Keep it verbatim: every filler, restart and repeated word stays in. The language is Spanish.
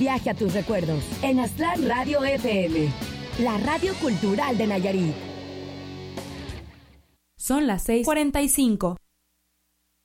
viaje a tus recuerdos en Aztlán Radio F M, la radio cultural de Nayarit. Son las seis cuarenta y cinco.